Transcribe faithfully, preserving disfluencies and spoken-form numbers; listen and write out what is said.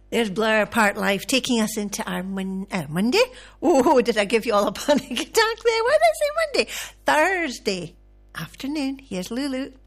There's Blair Part Life taking us into our mon- uh, Monday. Oh, did I give you all a panic attack there? Why did I say Monday? Thursday afternoon. Here's Lulu.